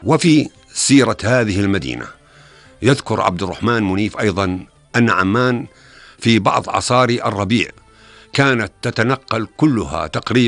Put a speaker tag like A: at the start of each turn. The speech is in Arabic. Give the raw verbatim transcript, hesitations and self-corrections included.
A: وفي سيرة هذه المدينة يذكر عبد الرحمن منيف أيضا أن عمان في بعض أعصار الربيع كانت تتنقل كلها تقريبا